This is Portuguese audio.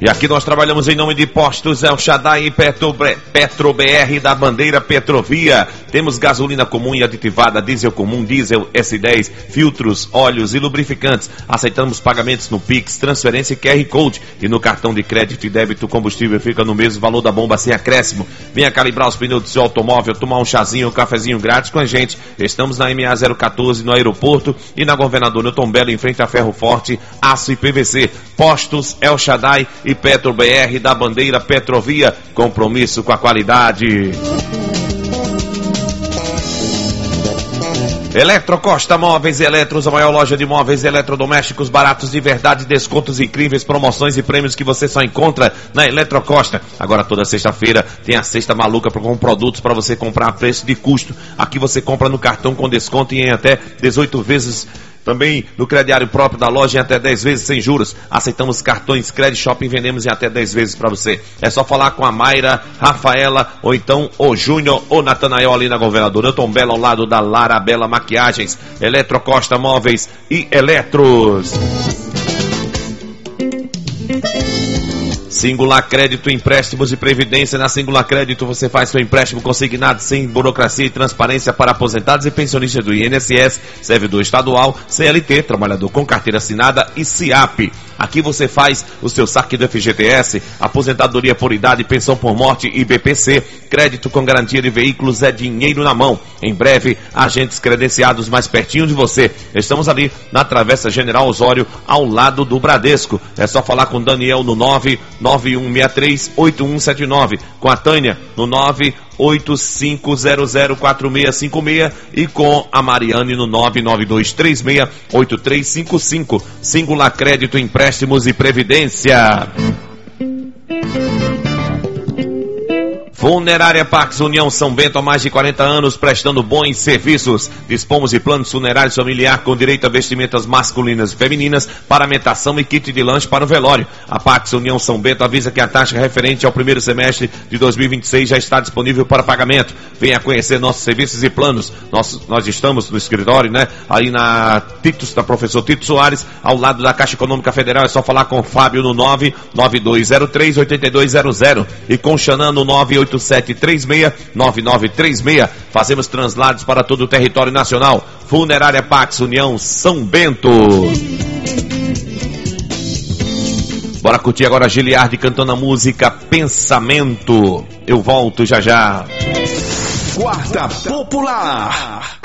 E aqui nós trabalhamos em nome de Postos El Shaddai e Petro BR da bandeira Petrovia. Temos gasolina comum e aditivada, diesel comum, diesel S10, filtros, óleos e lubrificantes. Aceitamos pagamentos no Pix, transferência e QR Code. E no cartão de crédito e débito, o combustível fica no mesmo valor da bomba sem acréscimo. Venha calibrar os pneus do seu automóvel, tomar um chazinho, um cafezinho grátis com a gente. Estamos na MA 014 no aeroporto e na Governador Newton Belo em frente a Ferro Forte, Aço e PVC. Postos El Shaddai e Petro BR da bandeira Petrovia, compromisso com a qualidade. Eletrocosta Móveis e Eletros, a maior loja de móveis e eletrodomésticos baratos de verdade, descontos incríveis, promoções e prêmios que você só encontra na Eletrocosta. Agora toda sexta-feira tem a Sexta Maluca com produtos para você comprar a preço de custo. Aqui você compra no cartão com desconto e em até 18 vezes. Também no crediário próprio da loja em até 10 vezes sem juros. Aceitamos cartões Credit Shopping, vendemos em até 10 vezes para você. É só falar com a Mayra, Rafaela, ou então o Júnior ou Natanael ali na Governador Newton Belo, ao lado da Lara Bela Maquiagens. Eletrocosta Móveis e Eletros. Singular Crédito, empréstimos e previdência. Na Singular Crédito você faz seu empréstimo consignado sem burocracia e transparência para aposentados e pensionistas do INSS, servidor estadual, CLT, trabalhador com carteira assinada e SIAP. Aqui você faz o seu saque do FGTS, aposentadoria por idade, pensão por morte e BPC. Crédito com garantia de veículos é dinheiro na mão. Em breve, agentes credenciados mais pertinho de você. Estamos ali na Travessa General Osório, ao lado do Bradesco. É só falar com Daniel no 991638179, com a Tânia no 985004656 e com a Mariane no 992368355. Singular Crédito, empréstimos e previdência. Funerária Pax União São Bento, há mais de 40 anos, prestando bons serviços. Dispomos de planos funerários familiar com direito a vestimentas masculinas e femininas, paramentação e kit de lanche para o velório. A Pax União São Bento avisa que a taxa referente ao primeiro semestre de 2026 já está disponível para pagamento. Venha conhecer nossos serviços e planos. Nós estamos no escritório, aí na professor Tito Soares, ao lado da Caixa Econômica Federal. É só falar com o Fábio no 99203-8200 e com o Xanã no 98736-9936. Fazemos translados para todo o território nacional. Funerária Pax União São Bento. Bora curtir agora a Giliardi cantando a música Pensamento. Eu volto já já. Quarta Popular.